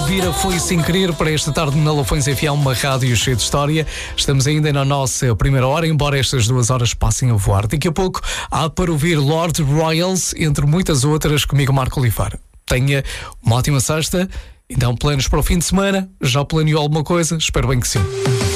Elvira foi sem querer para esta tarde na Lafões FM, uma rádio cheia de história. Estamos ainda na nossa primeira hora, embora estas 2 horas passem a voar. Daqui a pouco há para ouvir Lord Royals, entre muitas outras, comigo Marco Oliveira. Tenha uma ótima sexta. Então, planos para o fim de semana? Já planeou alguma coisa? Espero bem que sim.